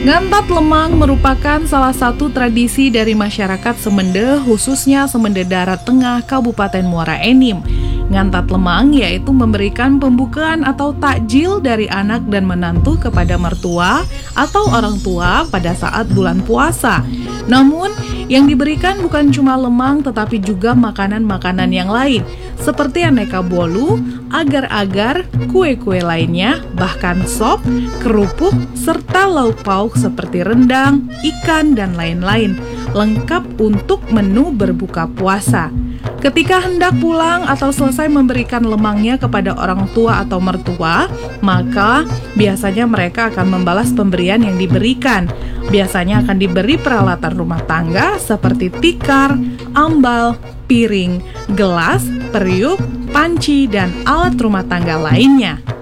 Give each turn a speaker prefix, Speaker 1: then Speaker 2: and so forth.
Speaker 1: Ngantat lemang merupakan salah satu tradisi dari masyarakat Semende, khususnya Semende Darat Tengah, Kabupaten Muara Enim. Ngantat lemang yaitu memberikan pembukaan atau takjil dari anak dan menantu kepada mertua atau orang tua pada saat bulan puasa. Namun, yang diberikan bukan cuma lemang tetapi juga makanan-makanan yang lain, seperti aneka bolu, agar-agar, kue-kue lainnya, bahkan sop, kerupuk, serta lauk pauk seperti rendang, ikan, dan lain-lain, lengkap untuk menu berbuka puasa. Ketika hendak pulang atau selesai memberikan lemangnya kepada orang tua atau mertua, maka biasanya mereka akan membalas pemberian yang diberikan. Biasanya akan diberi peralatan rumah tangga seperti tikar, ambal, piring, gelas, periuk, panci, dan alat rumah tangga lainnya.